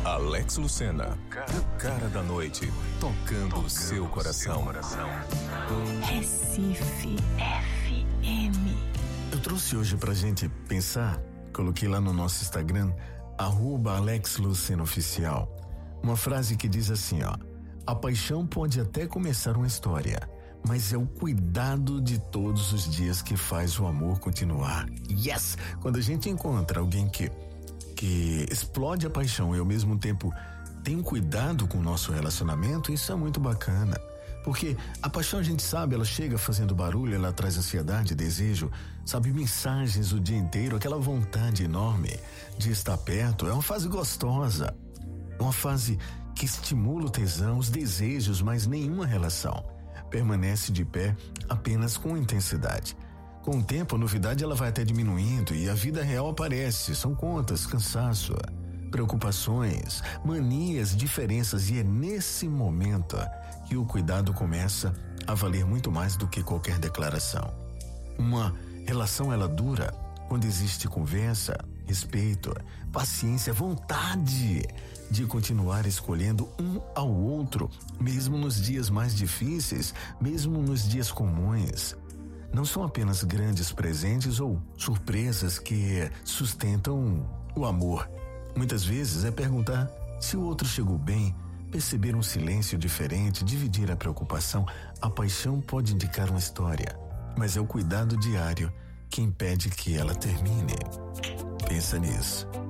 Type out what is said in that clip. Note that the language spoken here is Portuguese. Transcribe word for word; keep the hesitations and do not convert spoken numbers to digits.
Alex Lucena, o cara da noite, tocando o seu coração. Recife F M. Eu trouxe hoje pra gente pensar, coloquei lá no nosso Instagram, arroba Alex Lucena Oficial, uma frase que diz assim, ó: a paixão pode até começar uma história, mas é o cuidado de todos os dias que faz o amor continuar. Yes! Quando a gente encontra alguém que que explode a paixão e ao mesmo tempo tem um cuidado com o nosso relacionamento, isso é muito bacana. Porque a paixão, a gente sabe, ela chega fazendo barulho, ela traz ansiedade, desejo, sabe, mensagens o dia inteiro, aquela vontade enorme de estar perto. É uma fase gostosa, é uma fase que estimula o tesão, os desejos, mas nenhuma relação permanece de pé apenas com intensidade. Com o tempo, a novidade ela vai até diminuindo e a vida real aparece. São contas, cansaço, preocupações, manias, diferenças, e é nesse momento que o cuidado começa a valer muito mais do que qualquer declaração. Uma relação ela dura quando existe conversa, respeito, paciência, vontade de continuar escolhendo um ao outro, mesmo nos dias mais difíceis, mesmo nos dias comuns. Não são apenas grandes presentes ou surpresas que sustentam o amor. Muitas vezes é perguntar se o outro chegou bem, perceber um silêncio diferente, dividir a preocupação. A paixão pode indicar uma história, mas é o cuidado diário que impede que ela termine. Pensa nisso.